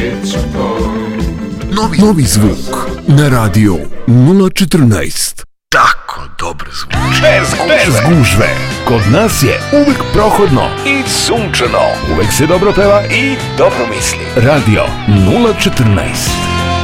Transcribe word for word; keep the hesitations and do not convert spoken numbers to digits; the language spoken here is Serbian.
Novi, novi zvuk na radio nula četrnaest. Tako dobro zvuk. Bez gužve. Bez gužve. Kod nas je uvek prohodno i sunčano. Uvek se dobro peva i dobro misli. Radio nula četrnaest.